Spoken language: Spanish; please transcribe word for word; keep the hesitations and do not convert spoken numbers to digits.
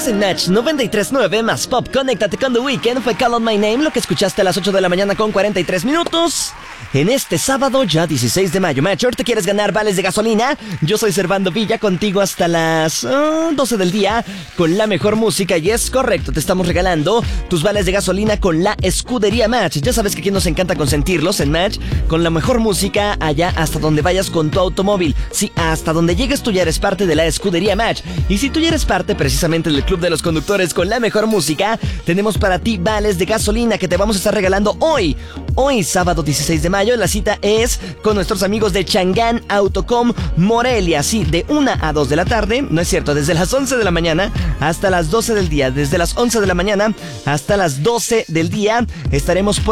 Estás en Match noventa y tres punto nueve más Pop. Conéctate con The Weeknd. Fue Call On My Name, lo que escuchaste a las ocho de la mañana con cuarenta y tres minutos. En este sábado, ya dieciséis de mayo. Matcher, ¿te quieres ganar vales de gasolina? Yo soy Servando Villa, contigo hasta las uh, doce del día con la mejor música. Y es correcto, te estamos regalando tus vales de gasolina con la Escudería Match. Ya sabes que aquí nos encanta consentirlos en Match, con la mejor música allá hasta donde vayas con tu automóvil. Sí, hasta donde llegues tú ya eres parte de la Escudería Match. Y si tú ya eres parte precisamente del Club de los Conductores con la mejor música, tenemos para ti vales de gasolina que te vamos a estar regalando hoy. Hoy, sábado dieciséis de mayo, la cita es con nuestros amigos de Chang'an Autocom Morelia. Sí, de una a dos de la tarde, no es cierto, desde las once de la mañana hasta las doce del día. Desde las once de la mañana hasta las doce del día estaremos por